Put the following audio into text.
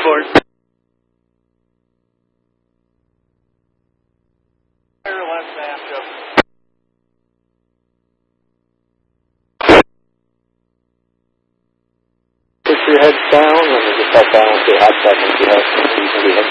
board. Push your head down and just help balance your hot seconds. You have